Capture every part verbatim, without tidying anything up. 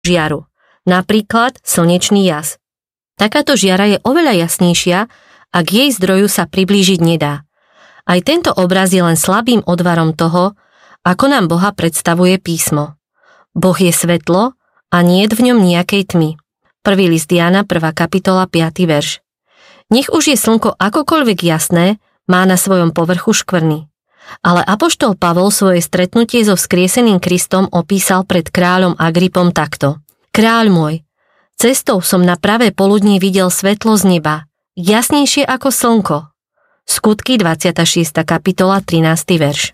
žiaru, napríklad slnečný jas. Takáto žiara je oveľa jasnejšia a k jej zdroju sa priblížiť nedá. Aj tento obraz je len slabým odvarom toho, ako nám Boha predstavuje písmo. Boh je svetlo a niet v ňom nejakej tmy. Prvý list Jána, prvá kapitola, piaty verš. Nech už je slnko akokoľvek jasné, má na svojom povrchu škvrny. Ale apoštol Pavol svoje stretnutie so vzkrieseným Kristom opísal pred kráľom Agripom takto. Kráľ môj, cestou som na pravé poludnie videl svetlo z neba, jasnejšie ako slnko. Skutky dvadsiata šiesta kapitola, trinásty verš.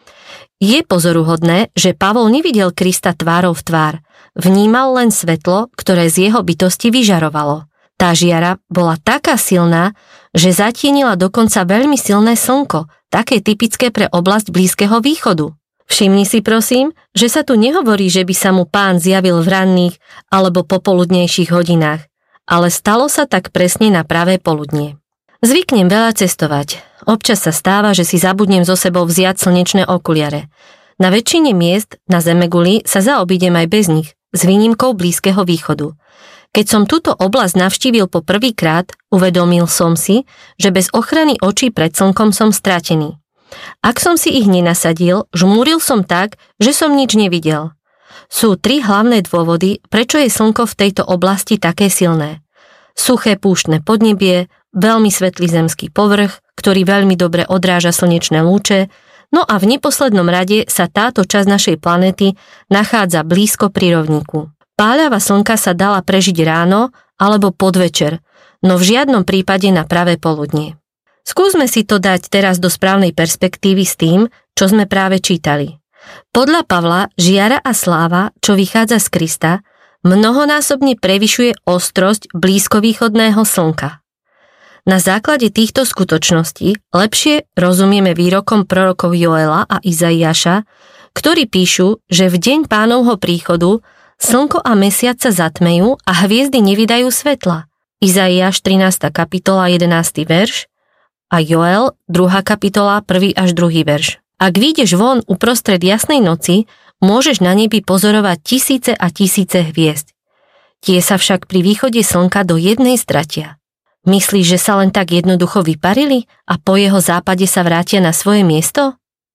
Je pozoruhodné, že Pavol nevidel Krista tvárou v tvár, vnímal len svetlo, ktoré z jeho bytosti vyžarovalo. Tá žiara bola taká silná, že zatienila dokonca veľmi silné slnko, také typické pre oblasť Blízkeho východu. Všimni si prosím, že sa tu nehovorí, že by sa mu Pán zjavil v ranných alebo popoludnejších hodinách, ale stalo sa tak presne na pravé poludnie. Zvyknem veľa cestovať. Občas sa stáva, že si zabudnem so sebou vziať slnečné okuliare. Na väčšine miest na Zemeguli sa zaobídem aj bez nich, s výnimkou Blízkeho východu. Keď som túto oblasť navštívil po prvýkrát, uvedomil som si, že bez ochrany očí pred slnkom som stratený. Ak som si ich nenasadil, žmúril som tak, že som nič nevidel. Sú tri hlavné dôvody, prečo je slnko v tejto oblasti také silné. Suché púštne podnebie, veľmi svetlý zemský povrch, ktorý veľmi dobre odráža slnečné lúče, no a v neposlednom rade sa táto časť našej planéty nachádza blízko pri rovníku. Páľava slnka sa dala prežiť ráno alebo podvečer, no v žiadnom prípade na pravé poludnie. Skúsme si to dať teraz do správnej perspektívy s tým, čo sme práve čítali. Podľa Pavla žiara a sláva, čo vychádza z Krista, mnohonásobne prevyšuje ostrosť blízkovýchodného slnka. Na základe týchto skutočností lepšie rozumieme výrokom prorokov Joela a Izaiáša, ktorí píšu, že v deň Pánovho príchodu slnko a mesiac sa zatmejú a hviezdy nevydajú svetla. Izaiáš trinásta kapitola jedenásty verš a Joel druhá kapitola prvý až druhý verš. Ak vyjdeš von uprostred jasnej noci, môžeš na nebi pozorovať tisíce a tisíce hviezd. Tie sa však pri východe slnka do jednej stratia. Myslíš, že sa len tak jednoducho vyparili a po jeho západe sa vrátia na svoje miesto?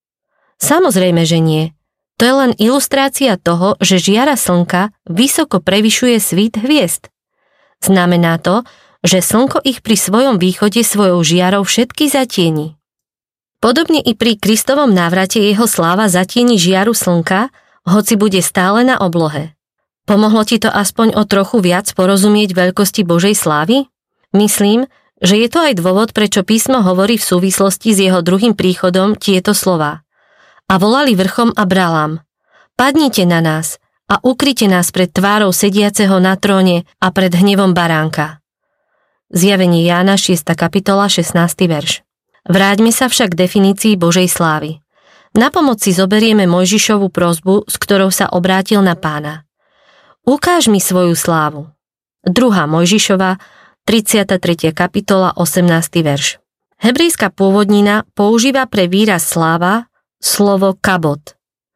Samozrejme, že nie. To je len ilustrácia toho, že žiara slnka vysoko prevyšuje svit hviezd. Znamená to, že slnko ich pri svojom východe svojou žiarou všetky zatieni. Podobne i pri Kristovom návrate jeho sláva zatieni žiaru slnka, hoci bude stále na oblohe. Pomohlo ti to aspoň o trochu viac porozumieť veľkosti Božej slávy? Myslím, že je to aj dôvod, prečo písmo hovorí v súvislosti s jeho druhým príchodom tieto slová. A volali vrchom a bralám: Padnite na nás a ukryte nás pred tvárou sediaceho na tróne a pred hnevom baránka. Zjavenie Jána šiesta kapitola šestnásty verš. Vráťme sa však k definícii Božej slávy. Na pomoc si zoberieme Mojžišovu prosbu, s ktorou sa obrátil na Pána. Ukáž mi svoju slávu. Druhá Mojžišova tridsiata tretia kapitola osemnásty verš. Hebrejská pôvodnina používa pre výraz sláva slovo kabot.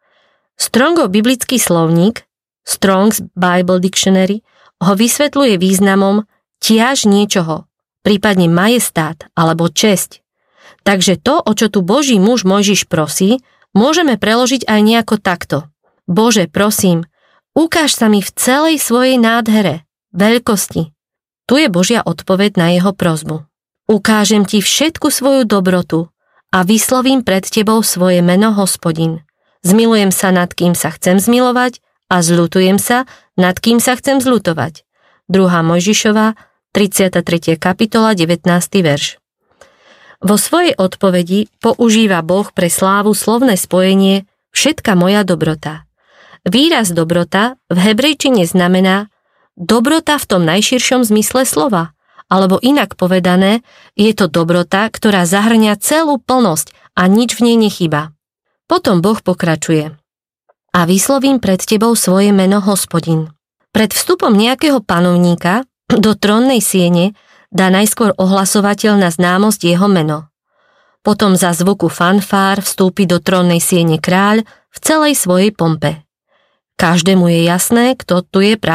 Strongov biblický slovník, Strong's Bible Dictionary, ho vysvetľuje významom tiaž niečoho, prípadne majestát alebo česť. Takže to, o čo tu Boží muž Mojžiš prosí, môžeme preložiť aj nejako takto. Bože, prosím, ukáž sa mi v celej svojej nádhere, veľkosti. Tu je Božia odpoveď na jeho prosbu. Ukážem ti všetku svoju dobrotu a vyslovím pred tebou svoje meno Hospodin. Zmilujem sa, nad kým sa chcem zmilovať a zľutujem sa, nad kým sa chcem zľutovať. Druhá Mojžišova, tridsiata tretia kapitola, devätnásty verš. Vo svojej odpovedi používa Boh pre slávu slovné spojenie všetka moja dobrota. Výraz dobrota v hebrejčine znamená dobrota v tom najširšom zmysle slova, alebo inak povedané, je to dobrota, ktorá zahrňa celú plnosť a nič v nej nechýba. Potom Boh pokračuje. A vyslovím pred tebou svoje meno Hospodin. Pred vstupom nejakého panovníka do trónnej siene dá najskôr ohlasovateľ na známosť jeho meno. Potom za zvuku fanfár vstúpi do trónnej siene kráľ v celej svojej pompe. Každému je jasné, kto tu je